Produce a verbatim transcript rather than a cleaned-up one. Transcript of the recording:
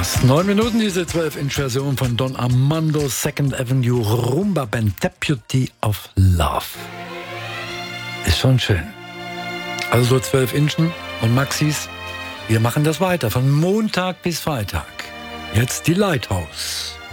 Fast neun Minuten, diese zwölf Inch Version von Don Armando Second Avenue Rumba Band Deputy of Love. Ist schon schön. Also so zwölf Inchen und Maxis. Wir machen das weiter von Montag bis Freitag. Jetzt die Lighthouse.